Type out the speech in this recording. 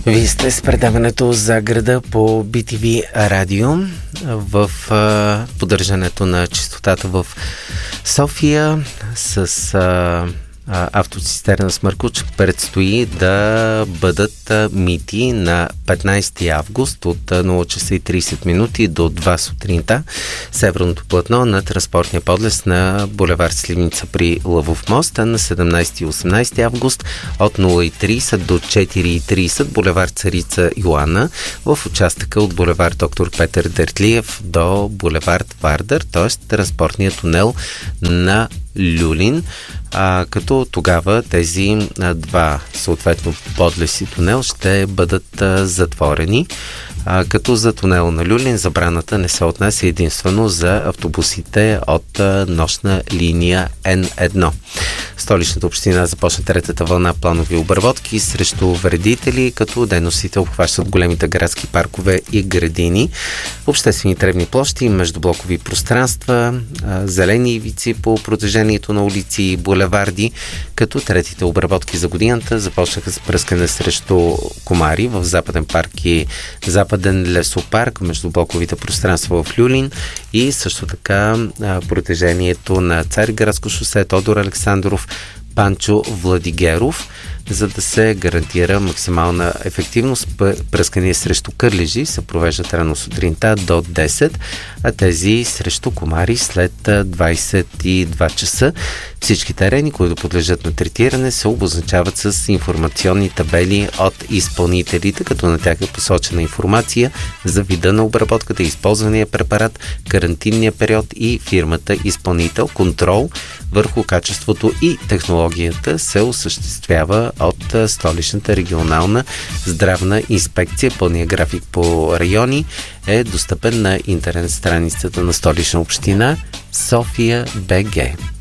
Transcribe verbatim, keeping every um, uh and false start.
Вие сте с предаването за града по Би Ти Ви радио в а, поддържането на чистотата в София с а, автоцистерна Смъркуч. Предстои да бъдат а, мити на петнайсети август от нула часа и трийсет минути до два сутринта. Северното платно на транспортния подлез на булевард Сливница при Лъвов мост, а на седемнайсети и осемнайсети август от нула и трийсет до четири и трийсет булевард Царица Йоана в участъка от булевард Доктор Петър Дертлиев до булевард Вардър, т.е. транспортния тунел на Люлин, а, като тогава тези а, два съответно подлез и тунел ще бъдат а, затворени. А, като за тунел на Люлин забраната не се отнася единствено за автобусите от а, нощна линия Н едно. Столичната община започна третата вълна планови обработки срещу вредители, като дейностите обхващат големите градски паркове и градини, обществени тревни площи, междублокови пространства, а, зелени ивици по протежението на улици и булеварди, като третите обработки за годината започнаха с пръскане срещу комари в Западен парк и Западен лесопарк, междублоковите пространства в Люлин и също така а, протежението на Цариградско шосе, Тодор Александров, Панчо Владигеров, за да се гарантира максимална ефективност. Пръскания срещу кърлежи се провеждат рано сутринта до десет, а тези срещу комари след двайсет и два часа. Всички терени, които подлежат на третиране, се обозначават с информационни табели от изпълнителите, като на тях е посочена информация за вида на обработката, използвания препарат, карантинния период и фирмата изпълнител. Контрол върху качеството и технологията се осъществява от Столичната регионална здравна инспекция. Пълният график по райони е достъпен на интернет страницата на Столична община София БГ.